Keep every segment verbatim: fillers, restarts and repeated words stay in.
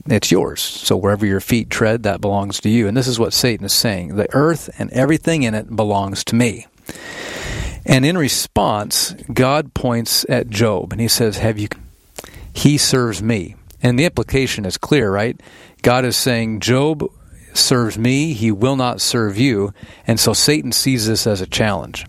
it's yours. So wherever your feet tread, that belongs to you. And this is what Satan is saying. The earth and everything in it belongs to me. And in response, God points at Job, and he says, "Have you? He serves me." And the implication is clear, right? God is saying, Job serves me, he will not serve you. And so Satan sees this as a challenge.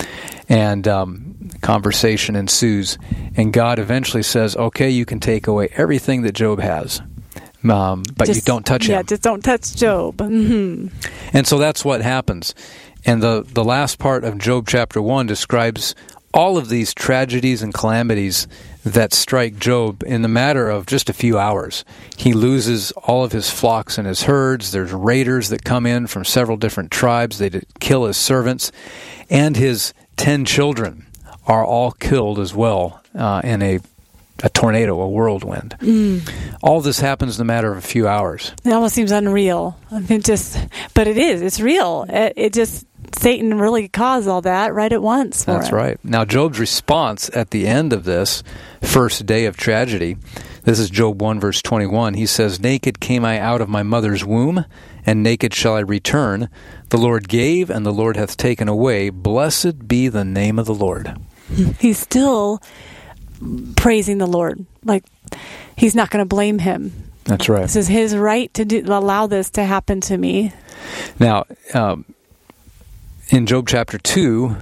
And um, conversation ensues. And God eventually says, okay, you can take away everything that Job has. Um, but just, you don't touch yeah, him. Yeah, just don't touch Job. Mm-hmm. And so that's what happens. And the, the last part of Job chapter one describes all of these tragedies and calamities that strike Job in the matter of just a few hours. He loses all of his flocks and his herds. There's raiders that come in from several different tribes. They kill his servants. And his ten children are all killed as well uh, in a a tornado, a whirlwind. Mm. All this happens in a matter of a few hours. It almost seems unreal. I mean, just, but it is. It's real. It, it just, Satan really caused all that right at once. For That's it. right. Now, Job's response at the end of this first day of tragedy, this is Job one, verse twenty-one. He says, "Naked came I out of my mother's womb, and naked shall I return. The Lord gave, and the Lord hath taken away. Blessed be the name of the Lord." He's still praising the Lord. Like, he's not going to blame him. That's right. This is his right to do, allow this to happen to me. Now, um, in Job chapter two,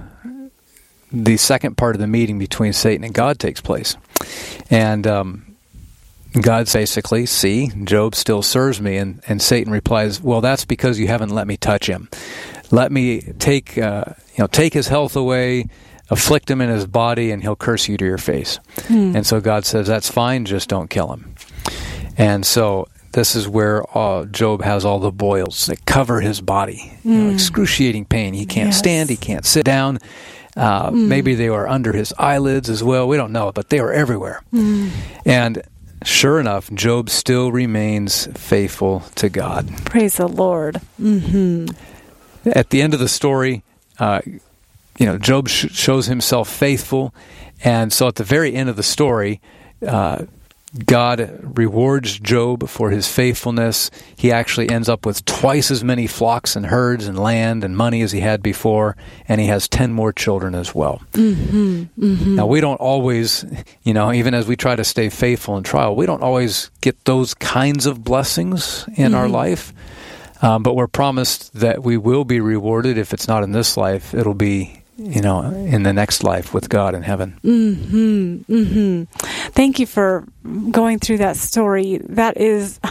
the second part of the meeting between Satan and God takes place. And um, God basically, see, Job still serves me. And, and Satan replies, well, that's because you haven't let me touch him. Let me take, uh, you know, take his health away, afflict him in his body, and he'll curse you to your face. Hmm. And so God says, that's fine, just don't kill him. And so this is where uh, Job has all the boils that cover his body. Mm. You know, excruciating pain. He can't yes. stand, he can't sit down. Uh, mm. Maybe they were under his eyelids as well. We don't know, but they were everywhere. Mm. And sure enough, Job still remains faithful to God. Praise the Lord. Mm-hmm. At the end of the story, uh, you know, Job sh- shows himself faithful, and so at the very end of the story, uh, God rewards Job for his faithfulness. He actually ends up with twice as many flocks and herds and land and money as he had before, and he has ten more children as well. Mm-hmm, mm-hmm. Now, we don't always, you know, even as we try to stay faithful in trial, we don't always get those kinds of blessings in mm-hmm. our life, um, but we're promised that we will be rewarded. If it's not in this life, it'll be, you know, in the next life with God in heaven. Mm-hmm, mm-hmm. Thank you for going through that story. That is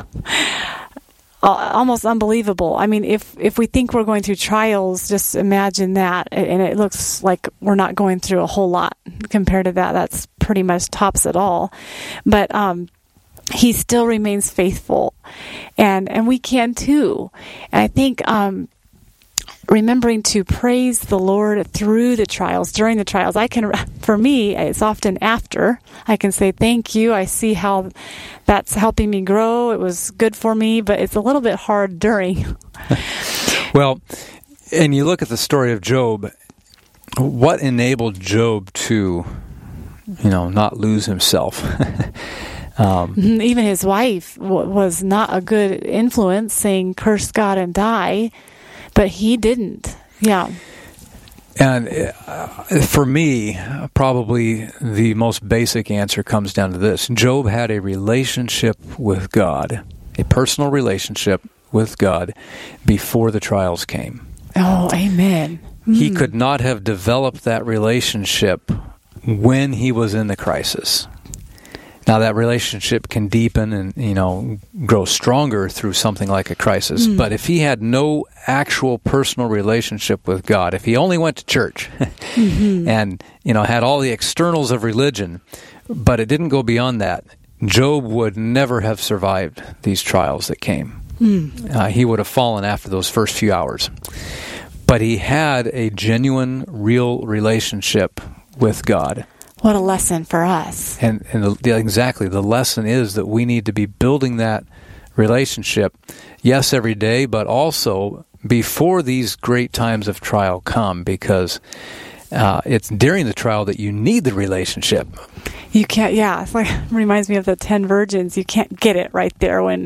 almost unbelievable. I mean, if, if we think we're going through trials, just imagine that. And it looks like we're not going through a whole lot compared to that. That's pretty much tops it all. But um, he still remains faithful. And, and we can too. And I think... Um, remembering to praise the Lord through the trials, during the trials. I can, for me, it's often after. I can say, thank you. I see how that's helping me grow. It was good for me, but it's a little bit hard during. Well, and you look at the story of Job, what enabled Job to, you know, not lose himself? um, Even his wife w- was not a good influence, saying, curse God and die. But he didn't. Yeah. And uh, for me, probably the most basic answer comes down to this. Job had a relationship with God, a personal relationship with God before the trials came. Oh, amen. Mm. He could not have developed that relationship when he was in the crisis. Now, that relationship can deepen and, you know, grow stronger through something like a crisis. Mm. But if he had no actual personal relationship with God, if he only went to church mm-hmm. and, you know, had all the externals of religion, but it didn't go beyond that, Job would never have survived these trials that came. Mm. Uh, he would have fallen after those first few hours. But he had a genuine, real relationship with God. What a lesson for us. And, and the, the, exactly, the lesson is that we need to be building that relationship, yes, every day, but also before these great times of trial come, because uh, it's during the trial that you need the relationship. You can't, yeah, it's like, it reminds me of the ten virgins. You can't get it right there when